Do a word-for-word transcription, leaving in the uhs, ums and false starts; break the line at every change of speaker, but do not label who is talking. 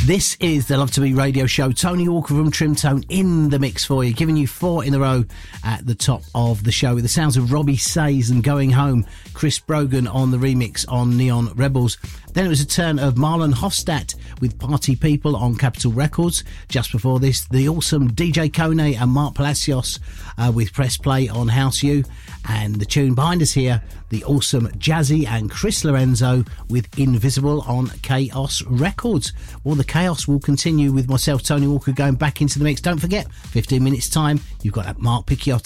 This is the Love to Be radio show. Tony Walker from Trim Tone in the mix for you, giving you four in a row at the top of the show with the sounds of Robbie Says and Going Home, Chris Brogan on the remix on Neon Rebels. Then it was a turn of Marlon Hofstadt with Party People on Capitol Records. Just before this, the awesome D J Kone and Mark Palacios uh, with Press Play on House U. And the tune behind us here, the awesome Jazzy and Chris Lorenzo with Invisible on Chaos Records. Well, the chaos will continue with myself, Tony Walker, going back into the mix. Don't forget, fifteen minutes time, you've got that Mark Picciotto